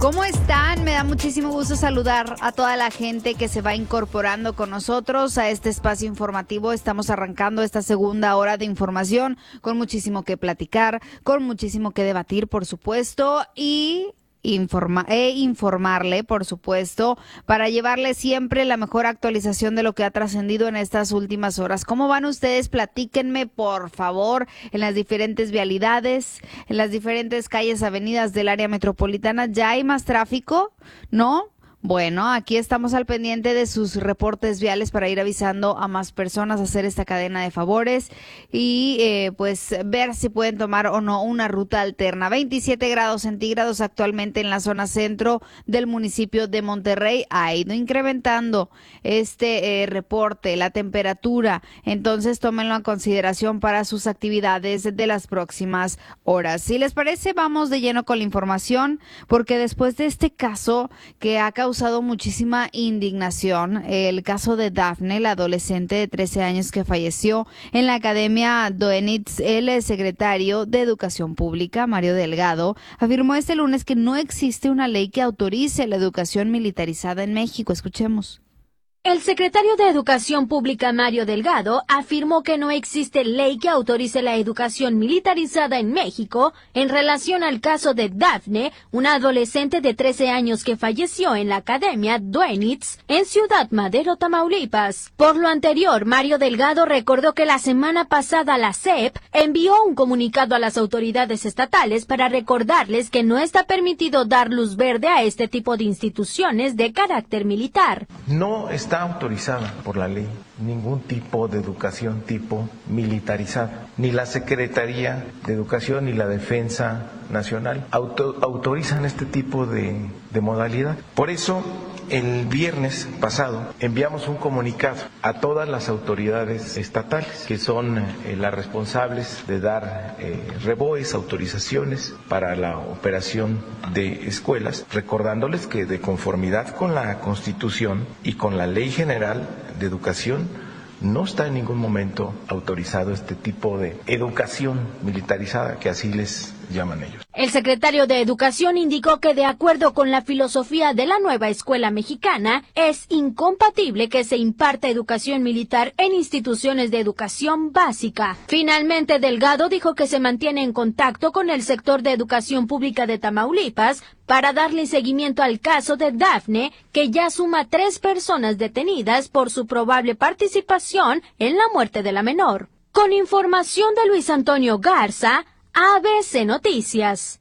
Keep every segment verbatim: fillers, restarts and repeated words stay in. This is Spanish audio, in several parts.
¿Cómo están? Me da muchísimo gusto saludar a toda la gente que se va incorporando con nosotros a este espacio informativo. Estamos arrancando esta segunda hora de información con muchísimo que platicar, con muchísimo que debatir, por supuesto, y Informa e informarle, por supuesto, para llevarle siempre la mejor actualización de lo que ha trascendido en estas últimas horas. ¿Cómo van ustedes? Platíquenme, por favor, en las diferentes vialidades, en las diferentes calles, avenidas del área metropolitana. ¿Ya hay más tráfico? ¿No? Bueno, aquí estamos al pendiente de sus reportes viales para ir avisando a más personas, hacer esta cadena de favores y eh, pues ver si pueden tomar o no una ruta alterna. veintisiete grados centígrados actualmente en la zona centro del municipio de Monterrey. Ha ido incrementando este eh, reporte, la temperatura. Entonces tómenlo en consideración para sus actividades de las próximas horas. Si les parece, vamos de lleno con la información, porque después de este caso que ha causado causado muchísima indignación, el caso de Dafne, la adolescente de trece años que falleció en la Academia Doenitz. El secretario de Educación Pública, Mario Delgado, afirmó este lunes que no existe una ley que autorice la educación militarizada en México. Escuchemos. El secretario de Educación Pública, Mario Delgado, afirmó que no existe ley que autorice la educación militarizada en México en relación al caso de Dafne, una adolescente de trece años que falleció en la Academia Doenitz en Ciudad Madero, Tamaulipas. Por lo anterior, Mario Delgado recordó que la semana pasada la S E P envió un comunicado a las autoridades estatales para recordarles que no está permitido dar luz verde a este tipo de instituciones de carácter militar. No está Está autorizada por la ley ningún tipo de educación tipo militarizada. Ni la Secretaría de Educación ni la Defensa Nacional auto, autorizan este tipo de, de modalidad. Por eso, el viernes pasado enviamos un comunicado a todas las autoridades estatales, que son eh, las responsables de dar eh, reboes, autorizaciones para la operación de escuelas, recordándoles que de conformidad con la Constitución y con la Ley General de Educación, no está en ningún momento autorizado este tipo de educación militarizada, que así les llaman ellos. El secretario de Educación indicó que, de acuerdo con la filosofía de la nueva escuela mexicana, es incompatible que se imparta educación militar en instituciones de educación básica. Finalmente, Delgado dijo que se mantiene en contacto con el sector de educación pública de Tamaulipas para darle seguimiento al caso de Dafne, que ya suma tres personas detenidas por su probable participación en la muerte de la menor. Con información de Luis Antonio Garza, A B C Noticias.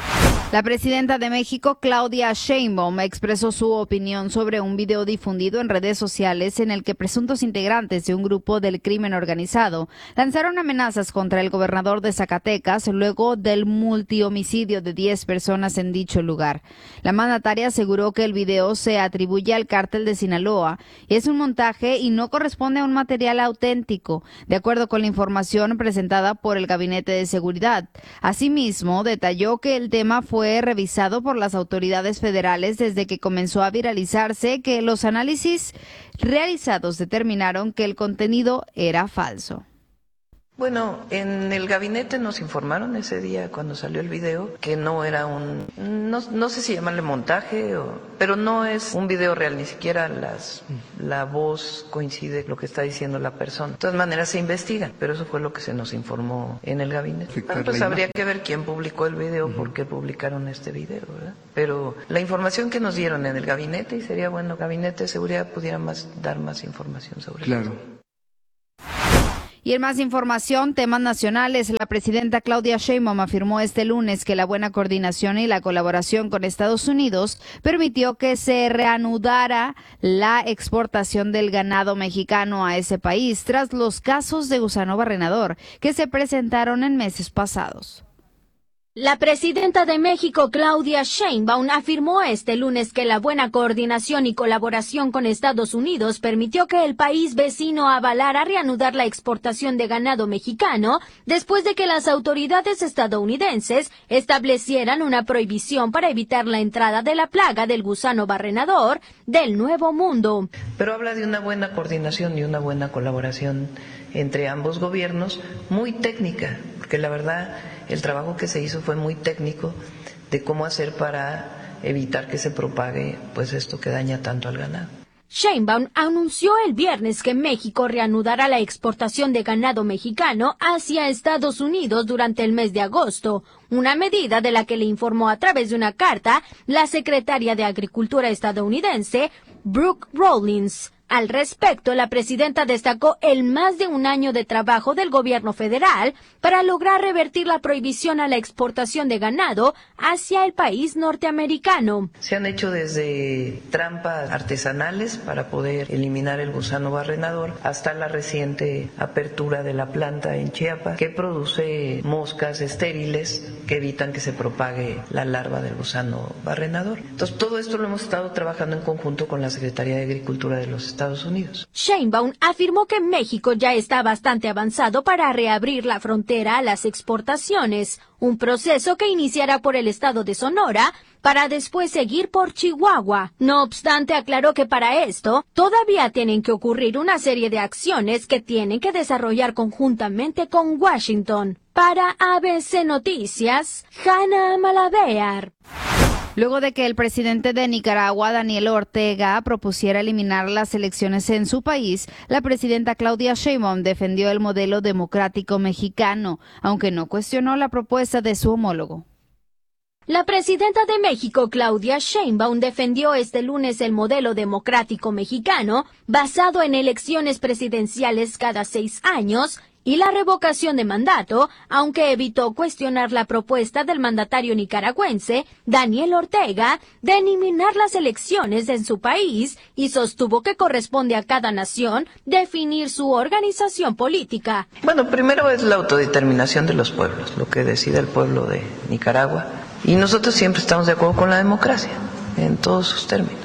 La presidenta de México, Claudia Sheinbaum, expresó su opinión sobre un video difundido en redes sociales en el que presuntos integrantes de un grupo del crimen organizado lanzaron amenazas contra el gobernador de Zacatecas luego del multihomicidio de diez personas en dicho lugar. La mandataria aseguró que el video se atribuye al cártel de Sinaloa y es un montaje y no corresponde a un material auténtico, de acuerdo con la información presentada por el Gabinete de Seguridad. Asimismo, detalló que el tema fue fue revisado por las autoridades federales desde que comenzó a viralizarse, que los análisis realizados determinaron que el contenido era falso. Bueno, en el gabinete nos informaron ese día cuando salió el video que no era un, no, no sé si llamarle montaje, o, pero no es un video real, ni siquiera las, la voz coincide con lo que está diciendo la persona. De todas maneras se investiga, pero eso fue lo que se nos informó en el gabinete. Ah, pues habría que ver quién publicó el video, uh-huh. por qué publicaron este video, ¿verdad? Pero la información que nos dieron en el gabinete, y sería bueno, gabinete de seguridad pudiera más, dar más información sobre claro. eso. Y en más información, temas nacionales, la presidenta Claudia Sheinbaum afirmó este lunes que la buena coordinación y la colaboración con Estados Unidos permitió que se reanudara la exportación del ganado mexicano a ese país tras los casos de gusano barrenador que se presentaron en meses pasados. La presidenta de México, Claudia Sheinbaum, afirmó este lunes que la buena coordinación y colaboración con Estados Unidos permitió que el país vecino avalara reanudar la exportación de ganado mexicano después de que las autoridades estadounidenses establecieran una prohibición para evitar la entrada de la plaga del gusano barrenador del Nuevo Mundo. Pero habla de una buena coordinación y una buena colaboración entre ambos gobiernos, muy técnica, porque la verdad el trabajo que se hizo fue muy técnico de cómo hacer para evitar que se propague pues esto que daña tanto al ganado. Sheinbaum anunció el viernes que México reanudará la exportación de ganado mexicano hacia Estados Unidos durante el mes de agosto, una medida de la que le informó a través de una carta la secretaria de Agricultura estadounidense, Brooke Rollins. Al respecto, la presidenta destacó el más de un año de trabajo del gobierno federal para lograr revertir la prohibición a la exportación de ganado hacia el país norteamericano. Se han hecho desde trampas artesanales para poder eliminar el gusano barrenador hasta la reciente apertura de la planta en Chiapas que produce moscas estériles que evitan que se propague la larva del gusano barrenador. Entonces, todo esto lo hemos estado trabajando en conjunto con la Secretaría de Agricultura de los Estados Unidos. Sheinbaum afirmó que México ya está bastante avanzado para reabrir la frontera a las exportaciones, un proceso que iniciará por el estado de Sonora para después seguir por Chihuahua. No obstante, aclaró que para esto todavía tienen que ocurrir una serie de acciones que tienen que desarrollar conjuntamente con Washington. Para A B C Noticias, Hanna Malavear. Luego de que el presidente de Nicaragua, Daniel Ortega, propusiera eliminar las elecciones en su país, la presidenta Claudia Sheinbaum defendió el modelo democrático mexicano, aunque no cuestionó la propuesta de su homólogo. La presidenta de México, Claudia Sheinbaum, defendió este lunes el modelo democrático mexicano basado en elecciones presidenciales cada seis años y la revocación de mandato, aunque evitó cuestionar la propuesta del mandatario nicaragüense, Daniel Ortega, de eliminar las elecciones en su país y sostuvo que corresponde a cada nación definir su organización política. Bueno, primero es la autodeterminación de los pueblos, lo que decide el pueblo de Nicaragua, y nosotros siempre estamos de acuerdo con la democracia, en todos sus términos.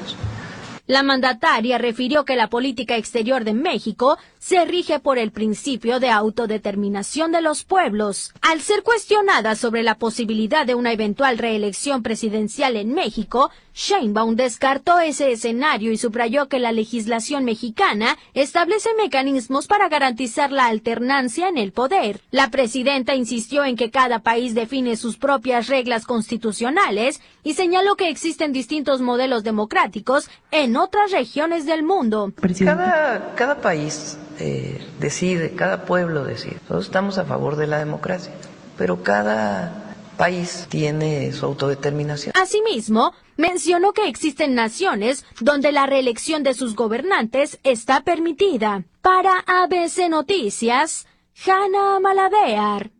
La mandataria refirió que la política exterior de México se rige por el principio de autodeterminación de los pueblos. Al ser cuestionada sobre la posibilidad de una eventual reelección presidencial en México, Sheinbaum descartó ese escenario y subrayó que la legislación mexicana establece mecanismos para garantizar la alternancia en el poder. La presidenta insistió en que cada país define sus propias reglas constitucionales y señaló que existen distintos modelos democráticos en otras regiones del mundo. Cada, cada país eh, decide, cada pueblo decide. Todos estamos a favor de la democracia, pero cada país tiene su autodeterminación. Asimismo, mencionó que existen naciones donde la reelección de sus gobernantes está permitida. Para A B C Noticias, Hanna Malavear.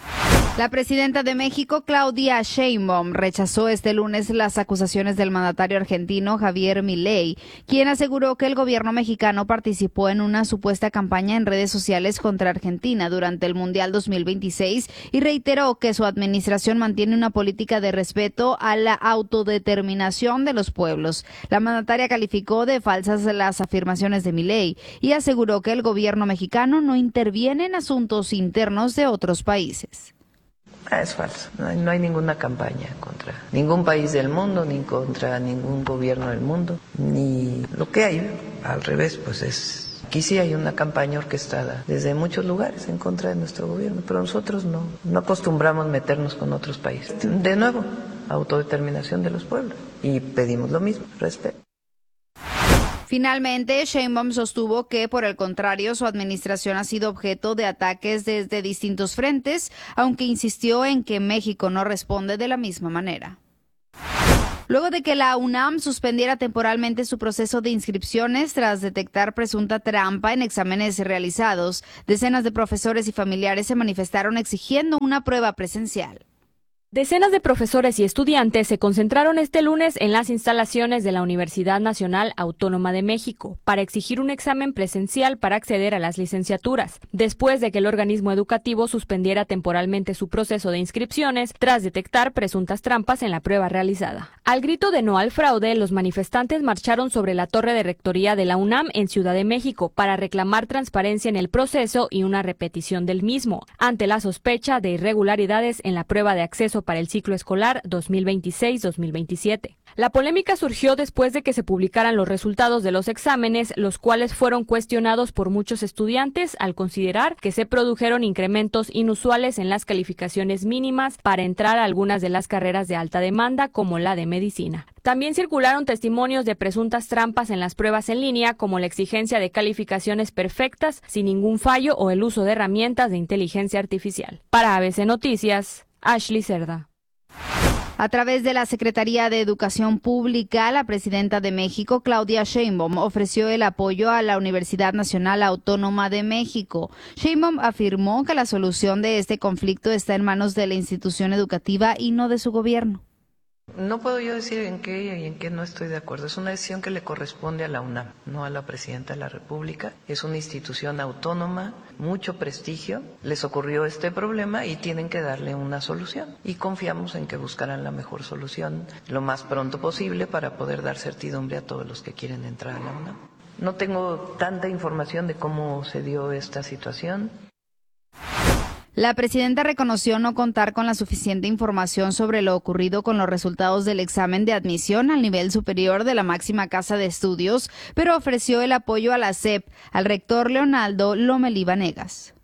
La presidenta de México, Claudia Sheinbaum, rechazó este lunes las acusaciones del mandatario argentino Javier Milei, quien aseguró que el gobierno mexicano participó en una supuesta campaña en redes sociales contra Argentina durante el Mundial dos mil veintiséis y reiteró que su administración mantiene una política de respeto a la autodeterminación de los pueblos. La mandataria calificó de falsas las afirmaciones de Milei y aseguró que el gobierno mexicano no interviene en asuntos internos de otros países. Ah, es falso. No hay, no hay ninguna campaña contra ningún país del mundo, ni contra ningún gobierno del mundo, ni lo que hay. Al revés, pues es... Aquí sí hay una campaña orquestada desde muchos lugares en contra de nuestro gobierno, pero nosotros no, no acostumbramos meternos con otros países. De nuevo, autodeterminación de los pueblos. Y pedimos lo mismo, respeto. Finalmente, Sheinbaum sostuvo que, por el contrario, su administración ha sido objeto de ataques desde distintos frentes, aunque insistió en que México no responde de la misma manera. Luego de que la UNAM suspendiera temporalmente su proceso de inscripciones tras detectar presunta trampa en exámenes realizados, decenas de profesores y familiares se manifestaron exigiendo una prueba presencial. Decenas de profesores y estudiantes se concentraron este lunes en las instalaciones de la Universidad Nacional Autónoma de México para exigir un examen presencial para acceder a las licenciaturas, después de que el organismo educativo suspendiera temporalmente su proceso de inscripciones tras detectar presuntas trampas en la prueba realizada. Al grito de no al fraude, los manifestantes marcharon sobre la torre de rectoría de la UNAM en Ciudad de México para reclamar transparencia en el proceso y una repetición del mismo, ante la sospecha de irregularidades en la prueba de acceso para el ciclo escolar dos mil veintiséis dos mil veintisiete. La polémica surgió después de que se publicaran los resultados de los exámenes, los cuales fueron cuestionados por muchos estudiantes al considerar que se produjeron incrementos inusuales en las calificaciones mínimas para entrar a algunas de las carreras de alta demanda, como la de medicina. También circularon testimonios de presuntas trampas en las pruebas en línea, como la exigencia de calificaciones perfectas sin ningún fallo o el uso de herramientas de inteligencia artificial. Para A B C Noticias, Ashley Cerda. A través de la Secretaría de Educación Pública, la presidenta de México, Claudia Sheinbaum, ofreció el apoyo a la Universidad Nacional Autónoma de México. Sheinbaum afirmó que la solución de este conflicto está en manos de la institución educativa y no de su gobierno. No puedo yo decir en qué y en qué no estoy de acuerdo. Es una decisión que le corresponde a la UNAM, no a la Presidenta de la República. Es una institución autónoma, mucho prestigio. Les ocurrió este problema y tienen que darle una solución. Y confiamos en que buscarán la mejor solución lo más pronto posible para poder dar certidumbre a todos los que quieren entrar a la UNAM. No tengo tanta información de cómo se dio esta situación. La presidenta reconoció no contar con la suficiente información sobre lo ocurrido con los resultados del examen de admisión al nivel superior de la máxima casa de estudios, pero ofreció el apoyo a la S E P, al rector Leonardo Lomelí Vanegas.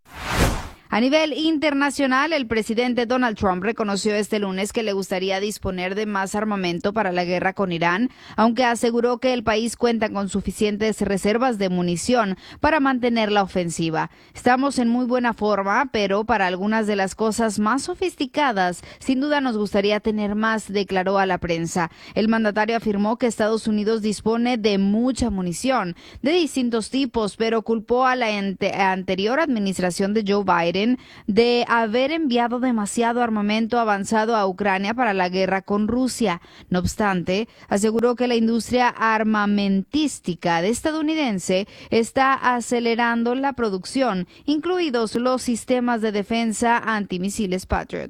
A nivel internacional, el presidente Donald Trump reconoció este lunes que le gustaría disponer de más armamento para la guerra con Irán, aunque aseguró que el país cuenta con suficientes reservas de munición para mantener la ofensiva. Estamos en muy buena forma, pero para algunas de las cosas más sofisticadas, sin duda nos gustaría tener más, declaró a la prensa. El mandatario afirmó que Estados Unidos dispone de mucha munición, de distintos tipos, pero culpó a la ante- anterior administración de Joe Biden de haber enviado demasiado armamento avanzado a Ucrania para la guerra con Rusia. No obstante, aseguró que la industria armamentística de estadounidense está acelerando la producción, incluidos los sistemas de defensa antimisiles Patriot.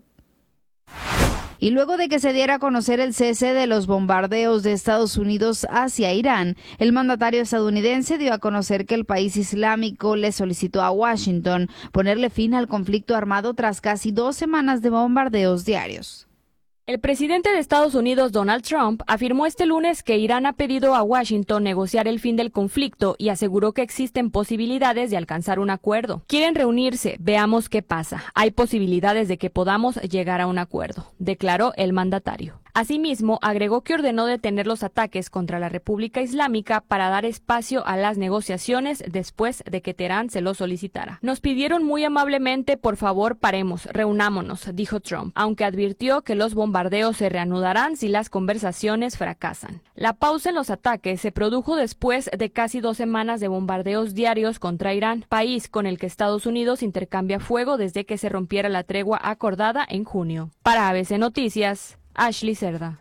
Y luego de que se diera a conocer el cese de los bombardeos de Estados Unidos hacia Irán, el mandatario estadounidense dio a conocer que el país islámico le solicitó a Washington ponerle fin al conflicto armado tras casi dos semanas de bombardeos diarios. El presidente de Estados Unidos, Donald Trump, afirmó este lunes que Irán ha pedido a Washington negociar el fin del conflicto y aseguró que existen posibilidades de alcanzar un acuerdo. Quieren reunirse, veamos qué pasa. Hay posibilidades de que podamos llegar a un acuerdo, declaró el mandatario. Asimismo, agregó que ordenó detener los ataques contra la República Islámica para dar espacio a las negociaciones después de que Teherán se lo solicitara. Nos pidieron muy amablemente, por favor, paremos, reunámonos, dijo Trump, aunque advirtió que los bombardeos se reanudarán si las conversaciones fracasan. La pausa en los ataques se produjo después de casi dos semanas de bombardeos diarios contra Irán, país con el que Estados Unidos intercambia fuego desde que se rompiera la tregua acordada en junio. Para A B C Noticias, Ashley Cerda.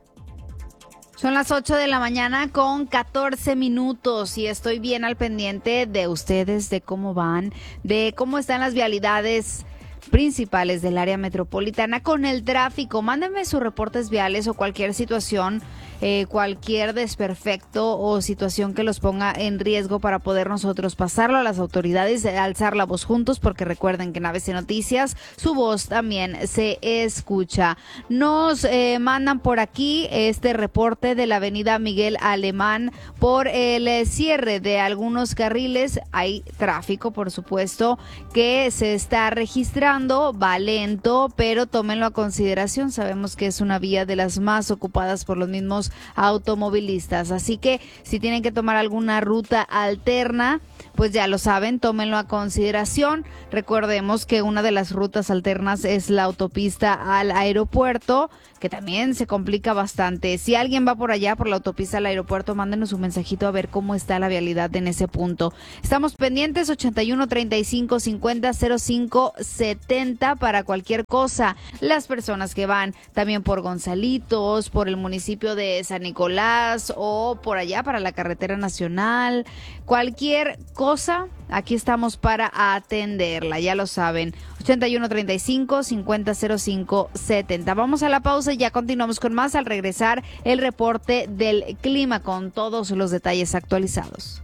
Son las ocho de la mañana con catorce minutos y estoy bien al pendiente de ustedes, de cómo van, de cómo están las vialidades principales del área metropolitana con el tráfico. Mándenme sus reportes viales o cualquier situación, eh, cualquier desperfecto o situación que los ponga en riesgo para poder nosotros pasarlo a las autoridades, alzar la voz juntos, porque recuerden que en A B C Noticias su voz también se escucha. Nos eh, mandan por aquí este reporte de la avenida Miguel Alemán por el eh, cierre de algunos carriles. Hay tráfico, por supuesto, que se está registrando. Va lento, pero tómenlo a consideración. Sabemos que es una vía de las más ocupadas por los mismos automovilistas. Así que si tienen que tomar alguna ruta alterna, pues ya lo saben, tómenlo a consideración. Recordemos que una de las rutas alternas es la autopista al aeropuerto, que también se complica bastante. Si alguien va por allá, por la autopista al aeropuerto, mándenos un mensajito a ver cómo está la vialidad en ese punto. Estamos pendientes, ochenta y uno, treinta y cinco, cincuenta, cero cinco, setenta para cualquier cosa. Las personas que van también por Gonzalitos, por el municipio de San Nicolás o por allá para la carretera nacional, cualquier cosa, aquí estamos para atenderla, ya lo saben. ochenta y uno, treinta y cinco, cincuenta, cero cinco, setenta. Vamos a la pausa y ya continuamos con más al regresar el reporte del clima con todos los detalles actualizados.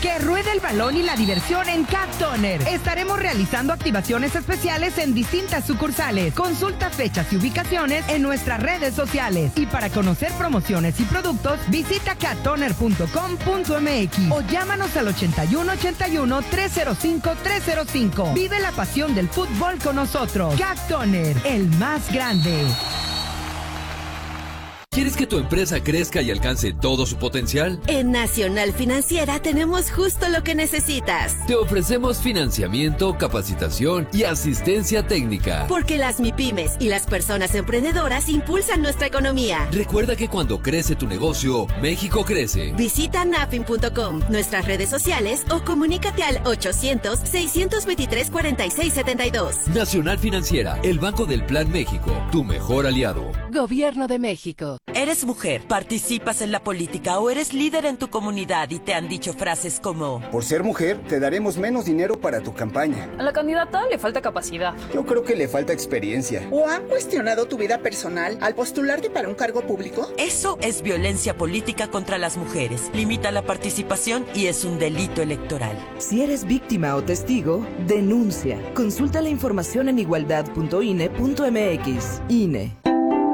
Que ruede el balón y la diversión en Cat Toner. Estaremos realizando activaciones especiales en distintas sucursales. Consulta fechas y ubicaciones en nuestras redes sociales. Y para conocer promociones y productos, visita cat toner punto com punto m x o llámanos al ochenta y uno ochenta y uno, trescientos cinco, trescientos cinco. Vive la pasión del fútbol con nosotros. Cat Toner, el más grande. ¿Quieres que tu empresa crezca y alcance todo su potencial? En Nacional Financiera tenemos justo lo que necesitas. Te ofrecemos financiamiento, capacitación y asistencia técnica. Porque las MIPYMES y las personas emprendedoras impulsan nuestra economía. Recuerda que cuando crece tu negocio, México crece. Visita nafin punto com, nuestras redes sociales o comunícate al ochocientos, seiscientos veintitrés, cuarenta y seis setenta y dos. Nacional Financiera, el Banco del Plan México, tu mejor aliado. Gobierno de México. ¿Eres mujer, participas en la política o eres líder en tu comunidad y te han dicho frases como: por ser mujer, te daremos menos dinero para tu campaña? A la candidata le falta capacidad. Yo creo que le falta experiencia. ¿O han cuestionado tu vida personal al postularte para un cargo público? Eso es violencia política contra las mujeres. Limita la participación y es un delito electoral. Si eres víctima o testigo, denuncia. Consulta la información en igualdad punto i n e punto m x. I N E.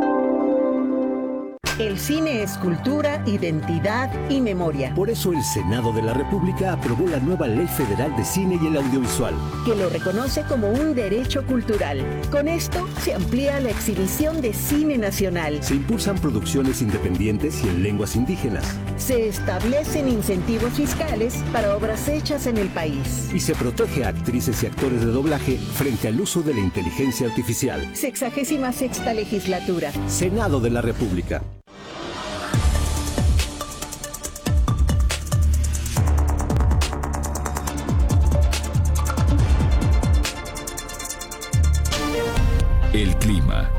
El cine es cultura, identidad y memoria. Por eso el Senado de la República aprobó la nueva Ley Federal de Cine y el Audiovisual, que lo reconoce como un derecho cultural. Con esto se amplía la exhibición de cine nacional. Se impulsan producciones independientes y en lenguas indígenas. Se establecen incentivos fiscales para obras hechas en el país. Y se protege a actrices y actores de doblaje frente al uso de la inteligencia artificial. Sexagésima sexta legislatura. Senado de la República. El clima.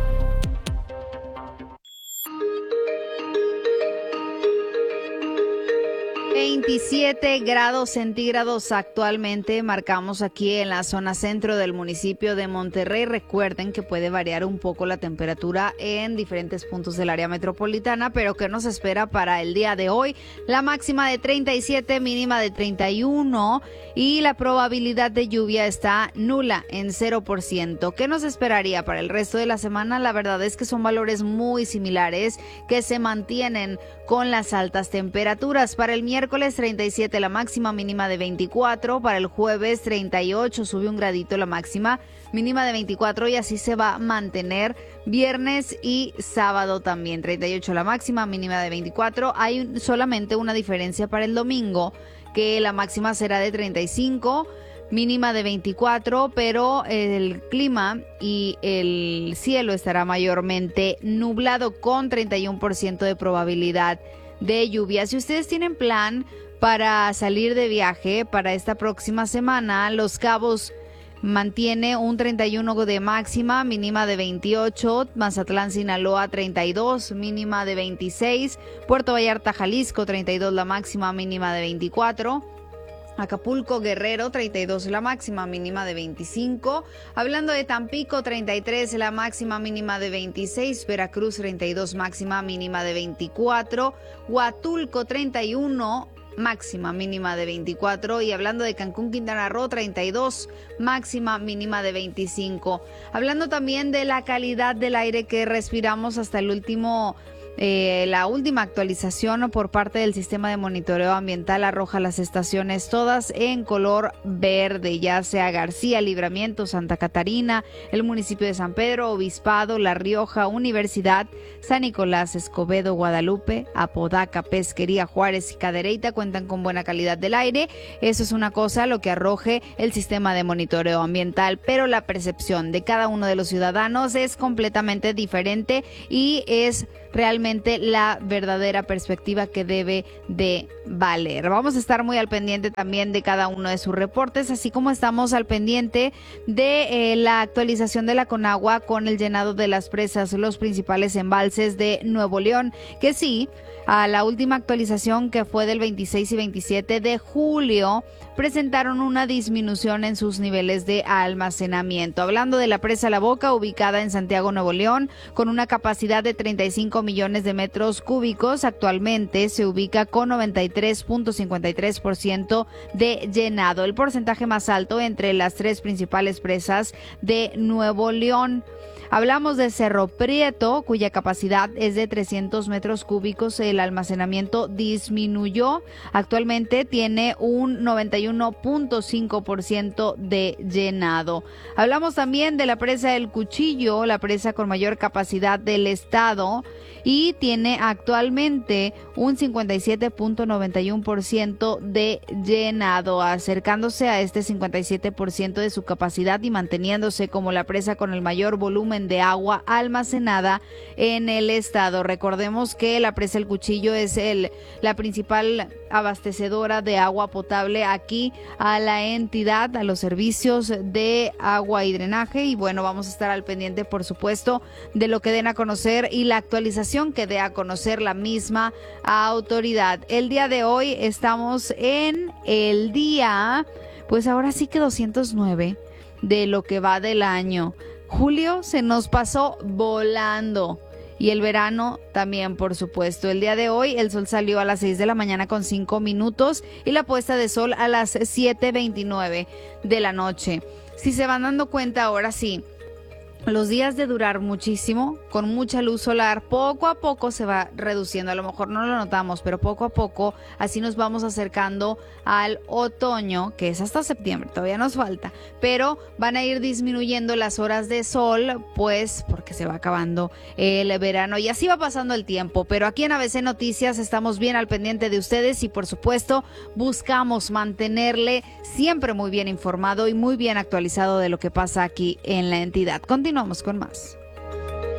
veintisiete grados centígrados actualmente marcamos aquí en la zona centro del municipio de Monterrey. Recuerden que puede variar un poco la temperatura en diferentes puntos del área metropolitana, pero ¿qué nos espera para el día de hoy? La máxima de treinta y siete, mínima de treinta y uno y la probabilidad de lluvia está nula en cero por ciento. ¿Qué nos esperaría para el resto de la semana? La verdad es que son valores muy similares que se mantienen con las altas temperaturas. Para el miércoles treinta y siete la máxima, mínima de veinticuatro. Para el jueves treinta y ocho, sube un gradito la máxima, mínima de veinticuatro, y así se va a mantener viernes y sábado también. treinta y ocho la máxima, mínima de veinticuatro. Hay solamente una diferencia para el domingo, que la máxima será de treinta y cinco, mínima de veinticuatro, pero el clima y el cielo estará mayormente nublado con treinta y uno por ciento de probabilidad de lluvia. Si ustedes tienen plan para salir de viaje para esta próxima semana, Los Cabos mantiene un treinta y uno de máxima, mínima de veintiocho, Mazatlán, Sinaloa treinta y dos, mínima de veintiséis, Puerto Vallarta, Jalisco treinta y dos la máxima, mínima de veinticuatro, Acapulco, Guerrero treinta y dos la máxima, mínima de veinticinco. Hablando de Tampico, treinta y tres la máxima, mínima de veintiséis. Veracruz, treinta y dos máxima, mínima de veinticuatro. Huatulco, treinta y uno máxima, mínima de veinticuatro. Y hablando de Cancún, Quintana Roo, treinta y dos máxima, mínima de veinticinco. Hablando también de la calidad del aire que respiramos, hasta el último Eh, la última actualización por parte del sistema de monitoreo ambiental arroja las estaciones todas en color verde, ya sea García, Libramiento, Santa Catarina, el municipio de San Pedro, Obispado, La Rioja, Universidad, San Nicolás, Escobedo, Guadalupe, Apodaca, Pesquería, Juárez y Cadereyta cuentan con buena calidad del aire. Eso es una cosa, lo que arroje el sistema de monitoreo ambiental, pero la percepción de cada uno de los ciudadanos es completamente diferente y es realmente la verdadera perspectiva que debe de valer. Vamos a estar muy al pendiente también de cada uno de sus reportes, así como estamos al pendiente de eh, la actualización de la Conagua con el llenado de las presas, los principales embalses de Nuevo León, que sí, a la última actualización, que fue del veintiséis y veintisiete de julio, presentaron una disminución en sus niveles de almacenamiento. Hablando de la presa La Boca, ubicada en Santiago, Nuevo León, con una capacidad de treinta y cinco cinco millones de metros cúbicos. Actualmente se ubica con noventa y tres punto cincuenta y tres por ciento de llenado, el porcentaje más alto entre las tres principales presas de Nuevo León. Hablamos de Cerro Prieto, cuya capacidad es de trescientos metros cúbicos. El almacenamiento disminuyó. Actualmente tiene un noventa y uno punto cinco por ciento de llenado. Hablamos también de la presa El Cuchillo, la presa con mayor capacidad del estado, y tiene actualmente un cincuenta y siete punto noventa y uno por ciento de llenado, acercándose a este cincuenta y siete por ciento de su capacidad y manteniéndose como la presa con el mayor volumen de agua almacenada en el estado. Recordemos que la presa El Cuchillo es el, la principal abastecedora de agua potable aquí a la entidad, a los servicios de agua y drenaje, y bueno, vamos a estar al pendiente, por supuesto, de lo que den a conocer y la actualización que dé a conocer la misma autoridad. El día de hoy estamos en el día, pues ahora sí que doscientos nueve de lo que va del año. Julio se nos pasó volando. Y el verano también, por supuesto. El día de hoy el sol salió a las seis de la mañana con cinco minutos y la puesta de sol a las siete veintinueve de la noche. Si se van dando cuenta, ahora sí, los días de durar muchísimo, con mucha luz solar, poco a poco se va reduciendo. A lo mejor no lo notamos, pero poco a poco así nos vamos acercando al otoño, que es hasta septiembre, todavía nos falta. Pero van a ir disminuyendo las horas de sol, pues porque se va acabando el verano y así va pasando el tiempo. Pero aquí en A B C Noticias estamos bien al pendiente de ustedes y por supuesto buscamos mantenerle siempre muy bien informado y muy bien actualizado de lo que pasa aquí en la entidad. Continuamos con más.